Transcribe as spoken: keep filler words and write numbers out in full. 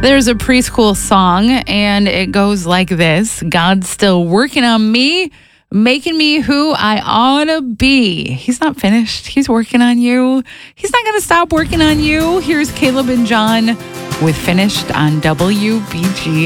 There's a preschool song, and it goes like this: God's still working on me, making me who I ought to be. He's not finished. He's working on you. He's not going to stop working on you. Here's Caleb and John with Finished on W B G